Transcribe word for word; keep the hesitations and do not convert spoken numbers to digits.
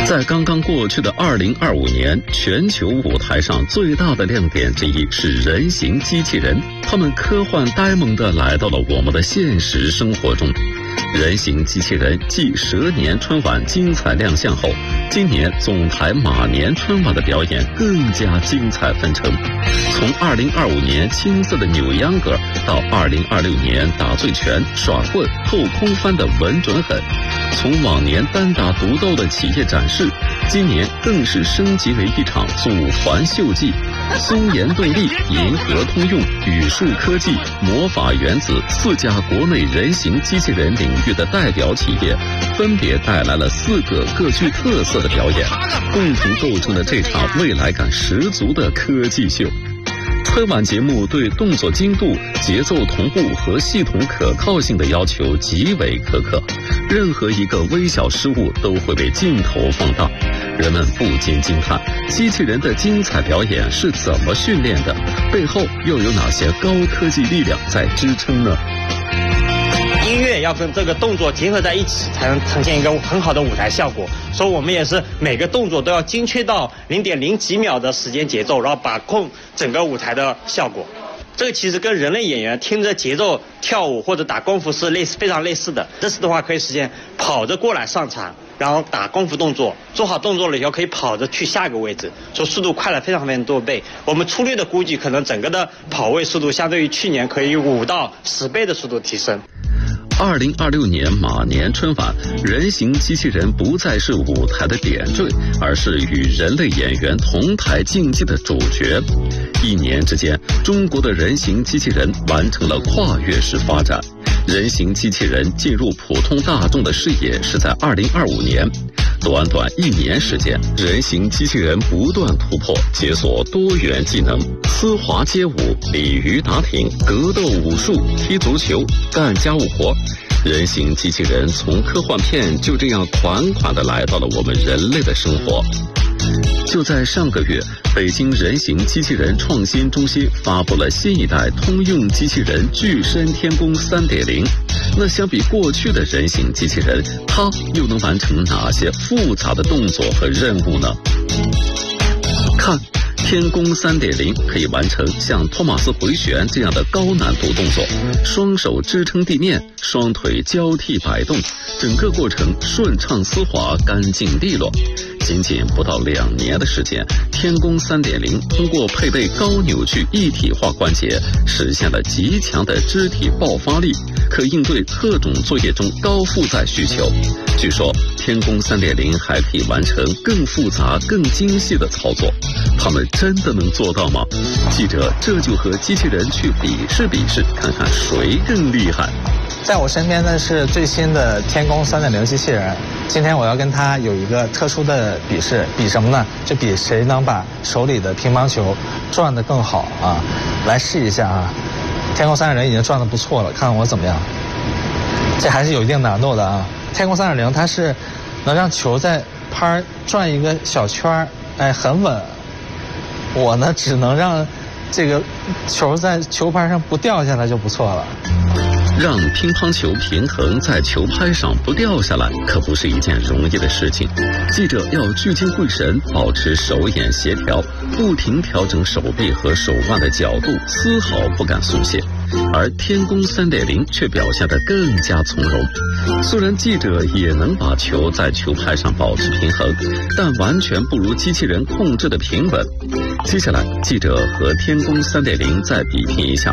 在刚刚过去的二零二五年，全球舞台上最大的亮点之一是人形机器人，他们科幻呆萌地来到了我们的现实生活中。人形机器人继蛇年春晚精彩亮相后，今年总台马年春晚的表演更加精彩纷呈。从二零二五年青涩的扭秧歌，到二零二六年打醉拳、耍棍、后空翻的稳准狠，从往年单打独斗的企业展示，今年更是升级为一场组团秀技。松研动力、银河通用、宇树科技、魔法原子四家国内人形机器人领域的代表企业，分别带来了四个各具特色的表演，共同构成了这场未来感十足的科技秀。春晚节目对动作精度、节奏同步和系统可靠性的要求极为苛刻，任何一个微小失误都会被镜头放大。人们不禁惊叹，机器人的精彩表演是怎么训练的？背后又有哪些高科技力量在支撑呢？ 音乐要跟这个动作结合在一起，才能呈现一个很好的舞台效果。所以我们也是每个动作都要精确到零点零几秒的时间节奏，然后把控整个舞台的效果。这个其实跟人类演员听着节奏跳舞或者打功夫是类似非常类似的。这次的话可以实现跑着过来上场，然后打功夫动作，做好动作了以后可以跑着去下一个位置，所以速度快了非常非常多倍。我们粗略的估计，可能整个的跑位速度相对于去年可以五到十倍的速度提升。 二零二六年马年春晚，人形机器人不再是舞台的点缀，而是与人类演员同台竞技的主角。一年之间，中国的人形机器人完成了跨越式发展。人形机器人进入普通大众的视野是在二零二五年。短短一年时间，人形机器人不断突破，解锁多元技能，丝滑街舞、鲤鱼打挺、格斗武术、踢足球、干家务活。人形机器人从科幻片就这样款款地来到了我们人类的生活。就在上个月，北京人形机器人创新中心发布了新一代通用机器人巨身天宫 三点零。 那相比过去的人形机器人，它又能完成哪些复杂的动作和任务呢？看，天宫 三点零 可以完成像托马斯回旋这样的高难度动作，双手支撑地面，双腿交替摆动，整个过程顺畅丝滑、干净利落。仅仅不到两年的时间，天宫 三点零 通过配备高扭矩一体化关节，实现了极强的肢体爆发力，可应对特种作业中高负载需求。据说天宫 三点零 还可以完成更复杂、更精细的操作，他们真的能做到吗？记者这就和机器人去比试比试，看看谁更厉害。 在我身边的是最新的天宫 三点零 机器人，今天我要跟它有一个特殊的比试，比什么呢？就比谁能把手里的乒乓球转得更好啊！来试一下啊！天宫 三点零 已经转得不错了，看看我怎么样。这还是有一定难度的啊！天宫 三点零 它是能让球在拍转一个小圈，哎，很稳。我呢，只能让这个球在球拍上不掉下来就不错了。 让乒乓球平衡在球拍上不掉下来，可不是一件容易的事情。记者要聚精会神，保持手眼协调，不停调整手臂和手腕的角度，丝毫不敢松懈。而天宫 三点零 却表现得更加从容。虽然记者也能把球在球拍上保持平衡，但完全不如机器人控制的平稳。接下来，记者和天宫 三点零 再比拼一下